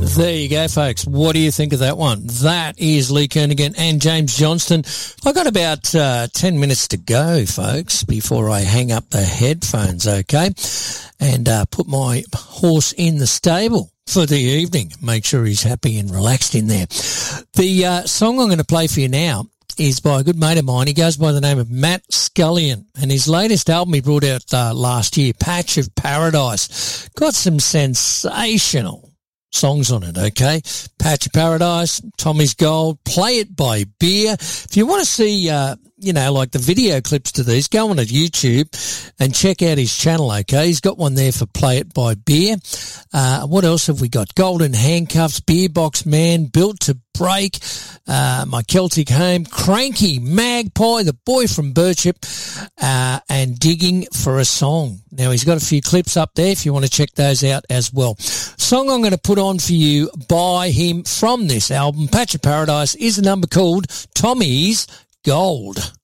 There you go, folks. What do you think of that one? That is Lee Kernaghan and James Johnston. I got about 10 minutes to go, folks, before I hang up the headphones, okay? And put my horse in the stable for the evening. Make sure he's happy and relaxed in there. The song I'm going to play for you now is by a good mate of mine. He goes by the name of Matt Scullion, and his latest album he brought out last year, Patch of Paradise, got some sensational songs on it, okay? Patch of Paradise, Tommy's Gold, Play It by Beer. If you want to see, like the video clips to these, go on to YouTube and check out his channel, okay? He's got one there for Play It by Beer. What else have we got? Golden Handcuffs, Beer Box Man, Built to Break, My Celtic Home, Cranky, Magpie, The Boy from Birchip, and Digging for a Song. Now, he's got a few clips up there if you want to check those out as well. Song I'm going to put on for you by him from this album, Patch of Paradise, is a number called Tommy's Gold.